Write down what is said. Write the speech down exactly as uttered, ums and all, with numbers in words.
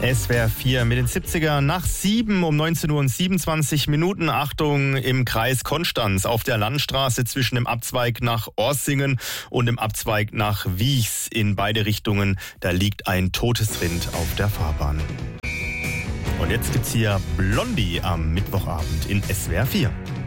S W R vier mit den siebziger nach sieben um neunzehn Uhr und siebenundzwanzig Minuten. Achtung, im Kreis Konstanz auf der Landstraße zwischen dem Abzweig nach Orsingen und dem Abzweig nach Wiechs in beide Richtungen. Da liegt ein totes Rind auf der Fahrbahn. Und jetzt gibt's hier Blondie am Mittwochabend in S W R vier.